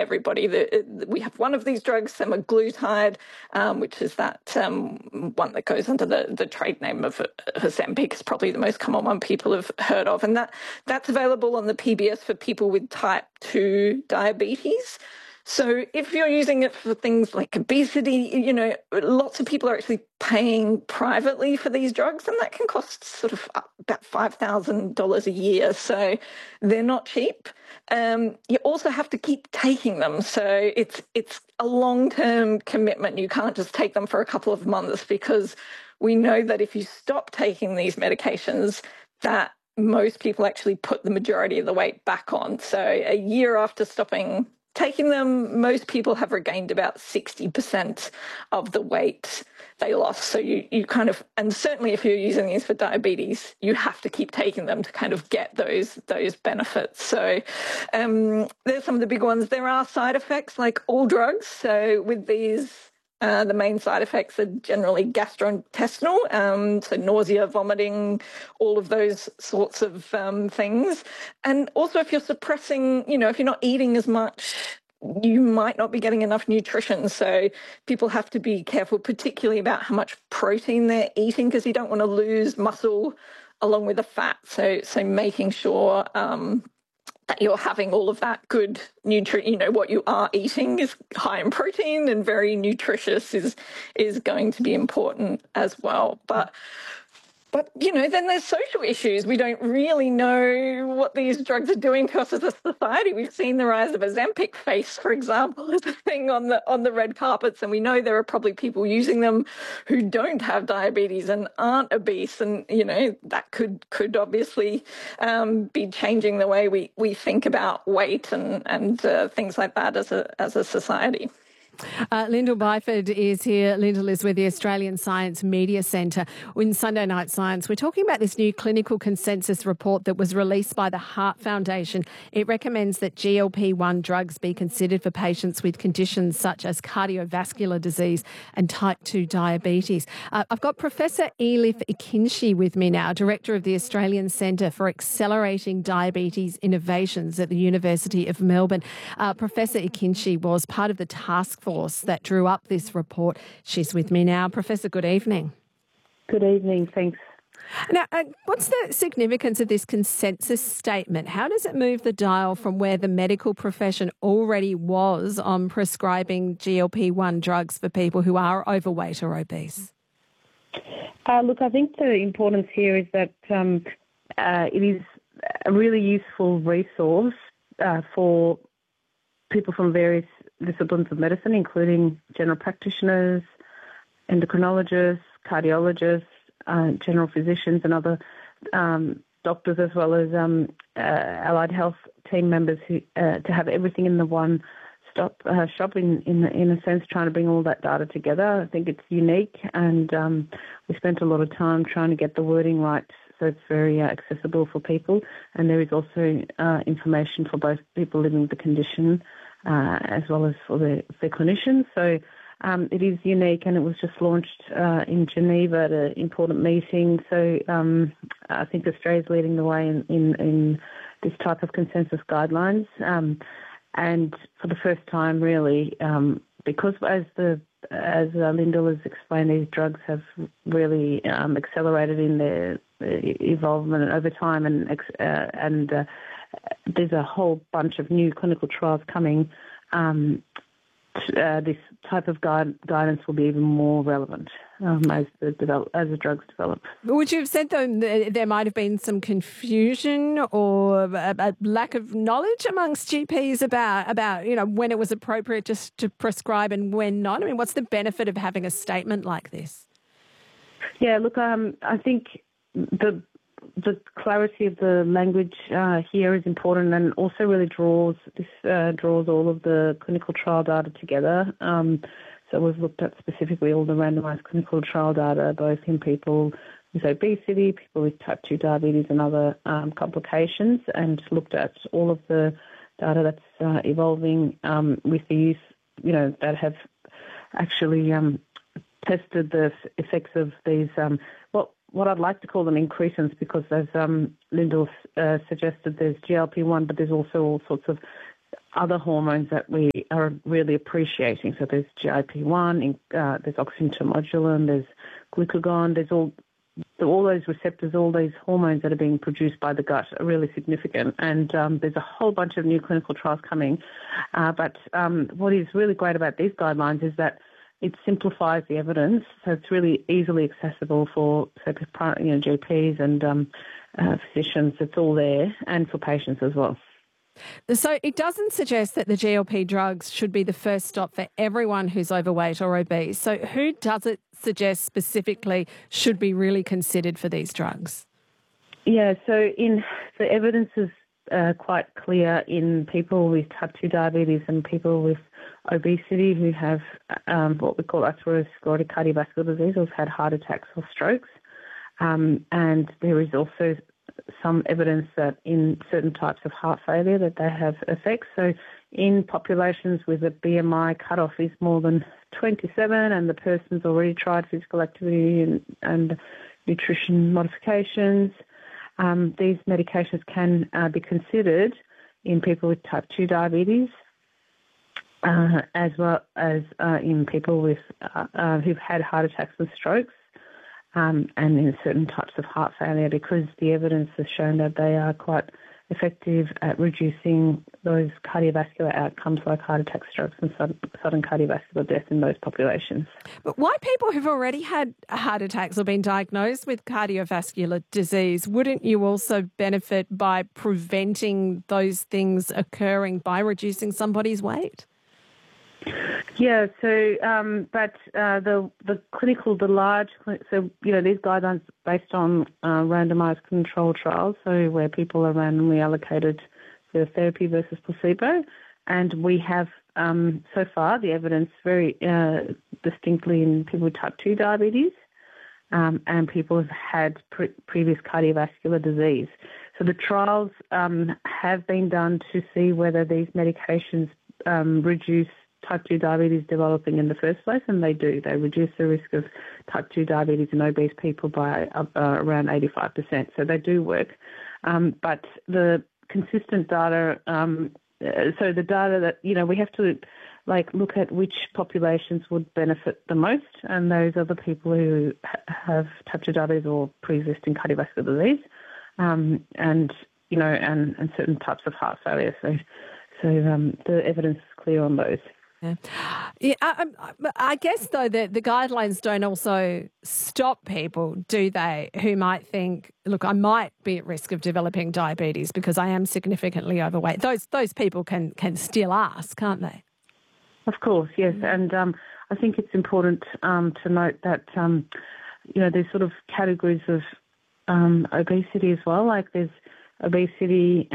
everybody. We have one of these drugs, semaglutide, which is that one that goes under the trade name of Ozempic. Is probably the most common one people have heard of. And that's available on the PBS for people with type 2 diabetes. So if you're using it for things like obesity, lots of people are actually paying privately for these drugs, and that can cost sort of about $5,000 a year. So they're not cheap. You also have to keep taking them. So it's a long-term commitment. You can't just take them for a couple of months, because we know that if you stop taking these medications, that most people actually put the majority of the weight back on. So a year after stopping taking them, most people have regained about 60% of the weight they lost. So you kind of, and certainly if you're using these for diabetes, you have to keep taking them to kind of get those benefits. So there's some of the big ones. There are side effects like all drugs. So with these, the main side effects are generally gastrointestinal, so nausea, vomiting, all of those sorts of things. And also if you're suppressing, if you're not eating as much, you might not be getting enough nutrition. So people have to be careful, particularly about how much protein they're eating, because you don't want to lose muscle along with the fat. So making sure that you're having all of that good what you are eating is high in protein and very nutritious is going to be important as well. But then there's social issues. We don't really know what these drugs are doing to us as a society. We've seen the rise of Ozempic face, for example, as a thing on the red carpets, and we know there are probably people using them who don't have diabetes and aren't obese, and that could obviously be changing the way we think about weight and things like that as a society. Lyndall Byford is here. Lyndall is with the Australian Science Media Centre. In Sunday Night Science, we're talking about this new clinical consensus report that was released by the Heart Foundation. It recommends that GLP-1 drugs be considered for patients with conditions such as cardiovascular disease and type 2 diabetes. I've got Professor Elif Ekinci with me now, Director of the Australian Centre for Accelerating Diabetes Innovations at the University of Melbourne. Professor Ekinci was part of the task force that drew up this report. She's with me now. Professor, good evening. Good evening, thanks. Now, what's the significance of this consensus statement? How does it move the dial from where the medical profession already was on prescribing GLP-1 drugs for people who are overweight or obese? Look, I think the importance here is that it is a really useful resource for people from various disciplines of medicine, including general practitioners, endocrinologists, cardiologists, general physicians and other doctors, as well as allied health team members who to have everything in the one-stop shop in a sense, trying to bring all that data together. I think it's unique, and we spent a lot of time trying to get the wording right so it's very accessible for people. And there is also information for both people living with the condition as well as for their clinicians. So it is unique, and it was just launched in Geneva at an important meeting. So I think Australia's leading the way in this type of consensus guidelines. And for the first time, really, because as Lyndall has explained, these drugs have really accelerated in their evolvement over time, and there's a whole bunch of new clinical trials coming. This type of guidance will be even more relevant as the drugs develop. Would you have said, though, there might have been some confusion or a lack of knowledge amongst GPs about when it was appropriate just to prescribe and when not? I mean, what's the benefit of having a statement like this? Yeah, look, I think the clarity of the language here is important, and also really draws all of the clinical trial data together. So we've looked at specifically all the randomised clinical trial data, both in people with obesity, people with type 2 diabetes and other complications, and looked at all of the data that's evolving with the use, that have actually tested the effects of these what I'd like to call them incretins, because as Lyndall suggested, there's GLP-1, but there's also all sorts of other hormones that we are really appreciating. So there's GLP-1, there's oxyntomodulin, there's glucagon, there's all those receptors, all these hormones that are being produced by the gut are really significant. And there's a whole bunch of new clinical trials coming. But what is really great about these guidelines is that it simplifies the evidence, so it's really easily accessible for GPs and physicians. It's all there, and for patients as well. So it doesn't suggest that the GLP drugs should be the first stop for everyone who's overweight or obese. So who does it suggest specifically should be really considered for these drugs? Yeah, so the evidence is quite clear in people with type 2 diabetes and people with obesity who have what we call atherosclerotic cardiovascular disease, or have had heart attacks or strokes. And there is also some evidence that in certain types of heart failure that they have effects. So in populations with a BMI cutoff is more than 27 and the person's already tried physical activity and nutrition modifications, these medications can be considered in people with type 2 diabetes, as well as in people with who've had heart attacks and strokes, and in certain types of heart failure, because the evidence has shown that they are quite effective at reducing those cardiovascular outcomes like heart attacks, strokes and sudden cardiovascular death in those populations. But why people who've already had heart attacks or been diagnosed with cardiovascular disease, wouldn't you also benefit by preventing those things occurring by reducing somebody's weight? Yeah, so the large, so these guidelines are based on randomised controlled trials, so where people are randomly allocated for therapy versus placebo, and we have so far the evidence very distinctly in people with type 2 diabetes and people who've had previous cardiovascular disease. So the trials have been done to see whether these medications reduce type 2 diabetes developing in the first place, and they do. They reduce the risk of type 2 diabetes in obese people by around 85%. So they do work. But the consistent data, so the data that, we have to look at which populations would benefit the most, and those are the people who have type 2 diabetes or pre-existing cardiovascular disease, and certain types of heart failure. So the evidence is clear on those. Yeah, I guess, though, that the guidelines don't also stop people, do they, who might think, look, I might be at risk of developing diabetes because I am significantly overweight. Those people can still ask, can't they? Of course, yes. And I think it's important to note that, there's sort of categories of obesity as well. Like there's obesity,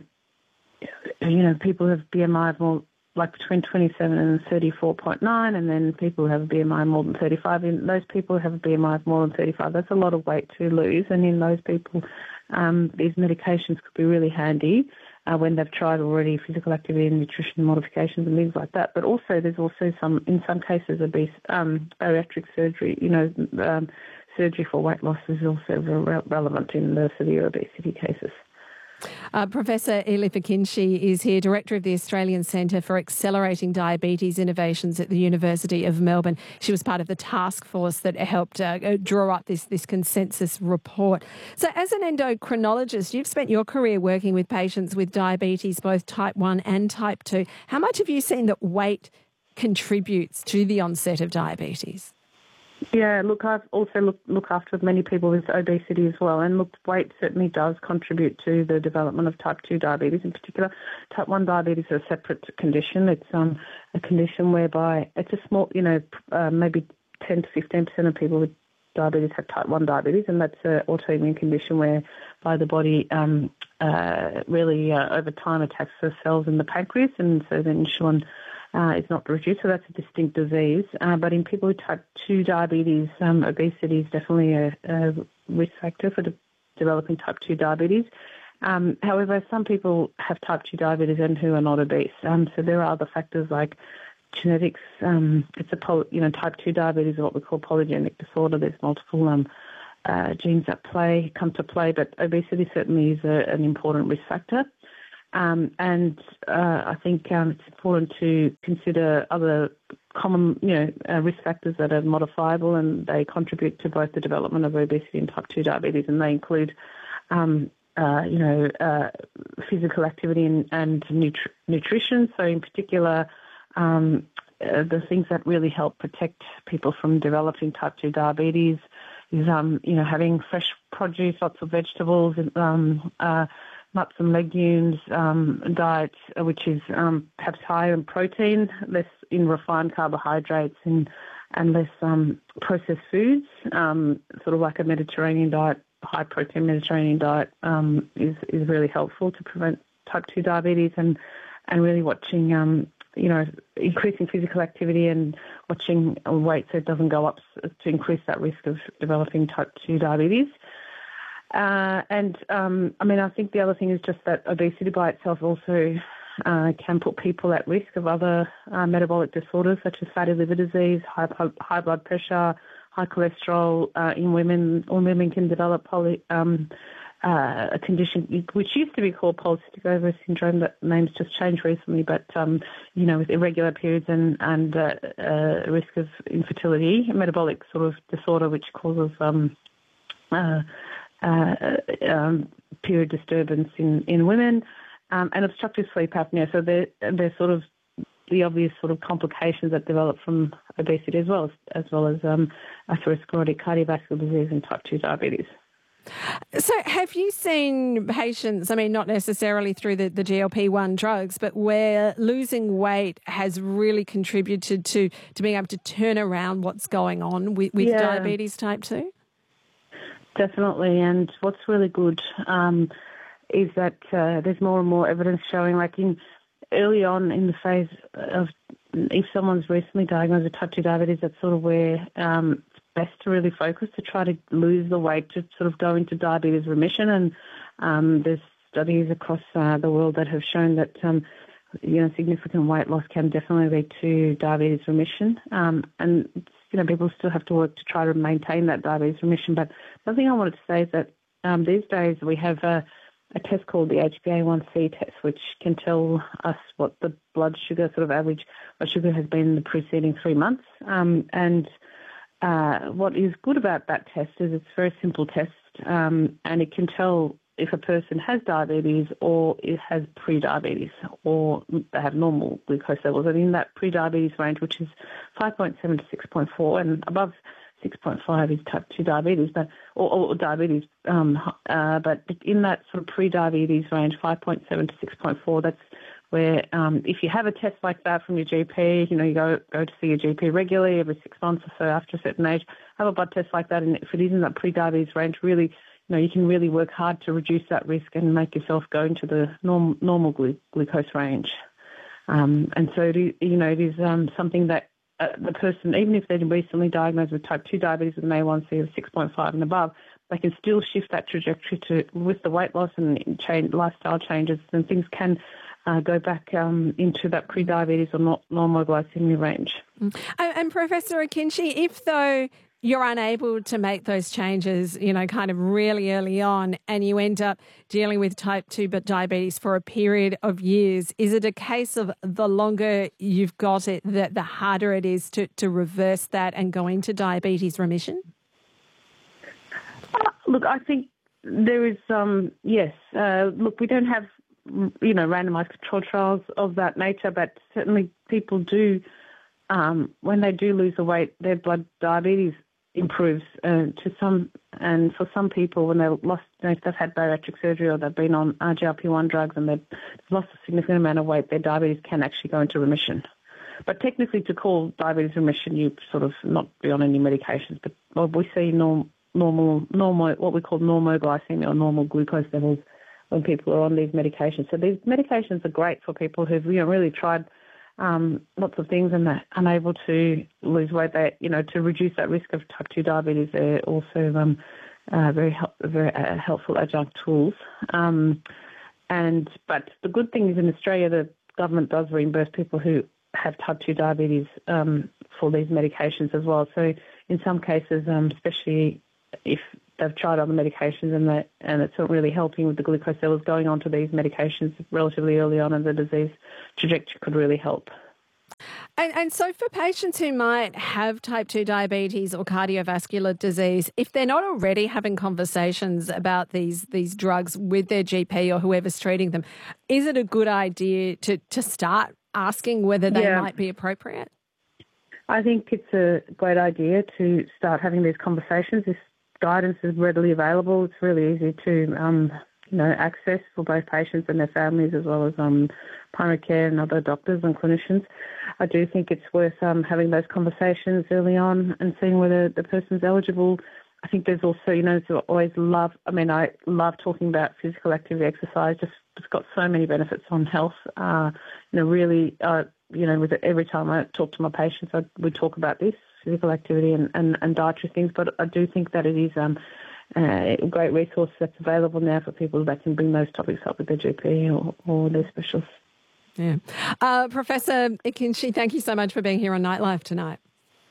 people who have BMI of more between 27 and 34.9, and then people who have a BMI more than 35. In those people who have a BMI of more than 35, that's a lot of weight to lose. And in those people, these medications could be really handy when they've tried already physical activity and nutrition modifications and things like that. But also, there's also in some cases, bariatric surgery. Surgery for weight loss is also relevant in the severe obesity cases. Professor Elif Ekinci is here, Director of the Australian Centre for Accelerating Diabetes Innovations at the University of Melbourne. She was part of the task force that helped draw up this consensus report. So as an endocrinologist, you've spent your career working with patients with diabetes, both type 1 and type 2. How much have you seen that weight contributes to the onset of diabetes? Yeah, look, I've also looked after many people with obesity as well, and weight certainly does contribute to the development of type 2 diabetes in particular. Type 1 diabetes is a separate condition. It's a condition whereby it's a small, maybe 10 to 15% of people with diabetes have type 1 diabetes, and that's an autoimmune condition whereby the body really over time attacks the cells in the pancreas, and so the insulin is not reduced, so that's a distinct disease. But in people with type 2 diabetes, obesity is definitely a risk factor for developing type 2 diabetes. However, some people have type 2 diabetes and who are not obese. So there are other factors like genetics. Type 2 diabetes is what we call polygenic disorder. There's multiple genes that come to play, but obesity certainly is an important risk factor. And I think it's important to consider other common, risk factors that are modifiable, and they contribute to both the development of obesity and type 2 diabetes, and they include, physical activity and nutrition. So in particular, the things that really help protect people from developing type 2 diabetes is, having fresh produce, lots of vegetables, nuts and legumes, diet which is perhaps higher in protein, less in refined carbohydrates, and less processed foods, sort of like a Mediterranean diet, high protein Mediterranean diet is really helpful to prevent type 2 diabetes, and really watching, increasing physical activity and watching weight so it doesn't go up to increase that risk of developing type 2 diabetes. I think the other thing is just that obesity by itself also can put people at risk of other metabolic disorders such as fatty liver disease, high blood pressure, high cholesterol in women. All women can develop a condition which used to be called polycystic ovary syndrome. That name's just changed recently, but with irregular periods and risk of infertility, a metabolic sort of disorder which causes period disturbance in women, and obstructive sleep apnea. So they're sort of the obvious sort of complications that develop from obesity, as well as atherosclerotic cardiovascular disease and type 2 diabetes. So have you seen patients, not necessarily through the GLP-1 drugs, but where losing weight has really contributed to being able to turn around what's going on with diabetes type 2? Definitely, and what's really good is that there's more and more evidence showing, like early on in the phase of, if someone's recently diagnosed with type 2 diabetes, that's sort of where it's best to really focus to try to lose the weight to sort of go into diabetes remission. And there's studies across the world that have shown that significant weight loss can definitely lead to diabetes remission. And people still have to work to try to maintain that diabetes remission. But the thing I wanted to say is that these days we have a test called the HbA1c test, which can tell us what the blood sugar, sort of average blood sugar, has been in the preceding 3 months. What is good about that test is it's a very simple test, and it can tell if a person has diabetes or it has pre-diabetes, or they have normal glucose levels. And in that pre-diabetes range, which is 5.7 to 6.4, and above 6.5 is type 2 diabetes, or diabetes. But in that sort of pre-diabetes range, 5.7 to 6.4, that's where if you have a test like that from your GP, you go to see your GP regularly every 6 months or so after a certain age, have a blood test like that, and if it is in that pre-diabetes range, really, you can really work hard to reduce that risk and make yourself go into the normal glucose range. And so it is something that the person, even if they're recently diagnosed with type 2 diabetes with an A1C of 6.5 and above, they can still shift that trajectory with the weight loss and lifestyle changes, and things can go back into that pre-diabetes or normal glycemia range. And Professor Akinci, if though you're unable to make those changes, kind of really early on, and you end up dealing with type 2 diabetes for a period of years, is it a case of the longer you've got it, the harder it is to reverse that and go into diabetes remission? Look, I think there is yes. Look, we don't have randomized control trials of that nature, but certainly people do, when they do lose the weight, their blood diabetes improves to some, and for some people when they've lost, if they've had bariatric surgery or they've been on GLP-1 drugs and they've lost a significant amount of weight, their diabetes can actually go into remission. But technically, to call diabetes remission, you sort of not be on any medications, but we see normal, what we call normoglycemia or normal glucose levels when people are on these medications. So these medications are great for people who've really tried lots of things and they're unable to lose weight. They, to reduce that risk of type 2 diabetes, they're also very helpful adjunct tools. But the good thing is in Australia, the government does reimburse people who have type 2 diabetes for these medications as well. So in some cases, especially if they've tried other medications and it's not really helping with the glucose levels. Going on to these medications relatively early on in the disease trajectory could really help. And so for patients who might have type 2 diabetes or cardiovascular disease, if they're not already having conversations about these drugs with their GP or whoever's treating them, is it a good idea to start asking whether they might be appropriate? I think it's a great idea to start having these conversations. This guidance is readily available. It's really easy to access for both patients and their families, as well as primary care and other doctors and clinicians. I do think it's worth having those conversations early on and seeing whether the person's eligible. I think there's also, I love talking about physical activity, exercise. It's got so many benefits on health. With every time I talk to my patients, we talk about this, physical activity and dietary things. But I do think that it is a great resource that's available now for people that can bring those topics up with their GP or their specialist. Yeah. Professor Akinsey, thank you so much for being here on Nightlife tonight.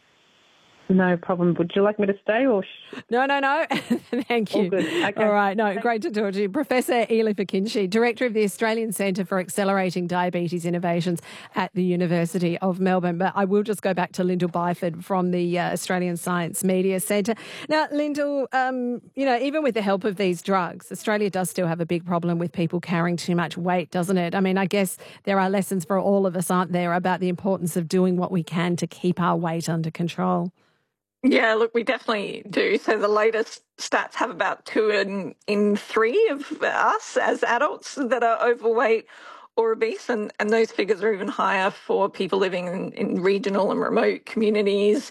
No problem. Would you like me to stay or? No. Thank you. All good. Okay. All right. No, great to talk to you. Professor Elif Akinsey, Director of the Australian Centre for Accelerating Diabetes Innovations at the University of Melbourne. But I will just go back to Lyndall Byford from the Australian Science Media Centre. Now, Lyndall, even with the help of these drugs, Australia does still have a big problem with people carrying too much weight, doesn't it? I mean, I guess there are lessons for all of us, aren't there, about the importance of doing what we can to keep our weight under control. Yeah, look, we definitely do. So the latest stats have about 2 in 3 of us as adults that are overweight or obese, and those figures are even higher for people living in regional and remote communities.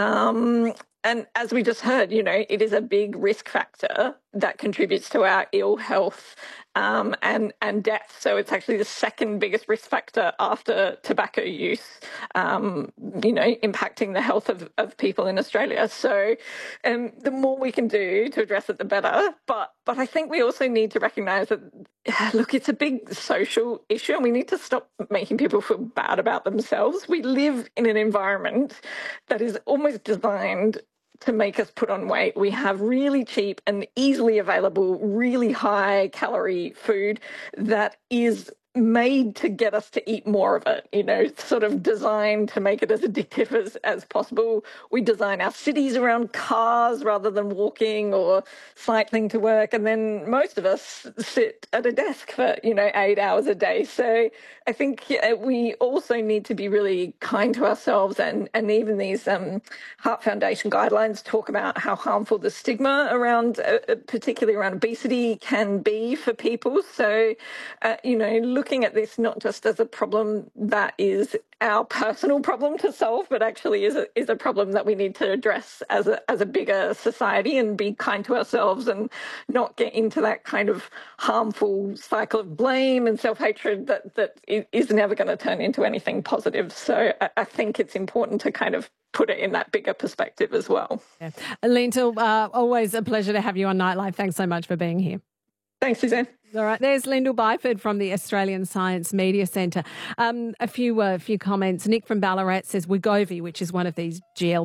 And as we just heard, it is a big risk factor that contributes to our ill health and death. So it's actually the second biggest risk factor after tobacco use, impacting the health of people in Australia. So the more we can do to address it, the better. But I think we also need to recognise that, look, it's a big social issue and we need to stop making people feel bad about themselves. We live in an environment that is almost designed to make us put on weight. We have really cheap and easily available, really high calorie food that is made to get us to eat more of it, it's sort of designed to make it as addictive as possible. We design our cities around cars rather than walking or cycling to work. And then most of us sit at a desk for, 8 hours a day. So I think we also need to be really kind to ourselves, and even these Heart Foundation guidelines talk about how harmful the stigma around, particularly around obesity, can be for people. So, looking at this not just as a problem that is our personal problem to solve, but actually is a problem that we need to address as a bigger society, and be kind to ourselves and not get into that kind of harmful cycle of blame and self-hatred that is never going to turn into anything positive. So I think it's important to kind of put it in that bigger perspective as well. Yeah. Lyndall, always a pleasure to have you on Nightlife. Thanks so much for being here. Thanks, Suzanne. All right, there's Lyndall Byford from the Australian Science Media Centre. A few comments. Nick from Ballarat says Wegovy, which is one of these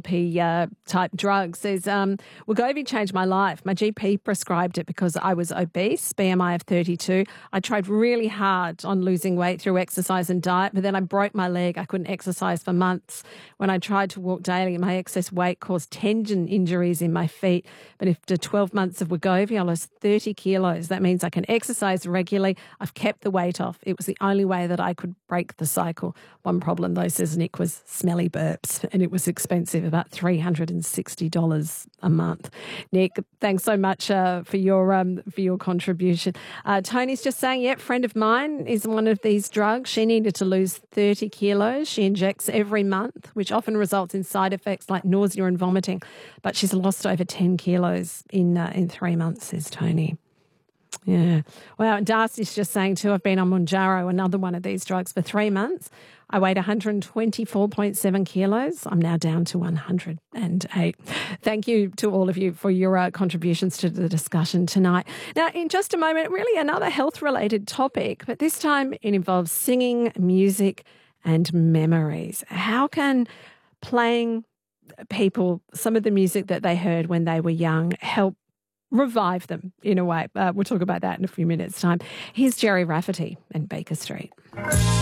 GLP type drugs, says Wegovy changed my life. My GP prescribed it because I was obese, BMI of 32. I tried really hard on losing weight through exercise and diet, but then I broke my leg. I couldn't exercise for months. When I tried to walk daily, my excess weight caused tendon injuries in my feet. But after 12 months of Wegovy, I lost 30 kilos. That means I can exercise regularly. I've kept the weight off. It was the only way that I could break the cycle. One problem, though, says Nick, was smelly burps, and it was expensive, about $360 a month. Nick, thanks so much for your contribution. Tony's just saying, yep, friend of mine is one of these drugs. She needed to lose 30 kilos. She injects every month, which often results in side effects like nausea and vomiting. But she's lost over 10 kilos in 3 months, says Tony. Yeah. Wow. Darcy's just saying too, I've been on Mounjaro, another one of these drugs, for 3 months. I weighed 124.7 kilos. I'm now down to 108. Thank you to all of you for your contributions to the discussion tonight. Now, in just a moment, really another health-related topic, but this time it involves singing, music and memories. How can playing people some of the music that they heard when they were young help revive them in a way. We'll talk about that in a few minutes' time. Here's Gerry Rafferty and Baker Street.